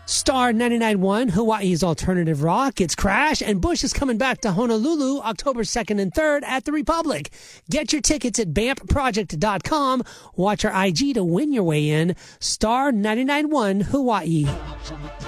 Star 99.1, Hawaii's alternative rock. It's Crash, and Bush is coming back to Honolulu October 2nd and 3rd at the Republic. Get your tickets at BAMPproject.com. Watch our IG to win your way in. Star 99.1, Hawaii.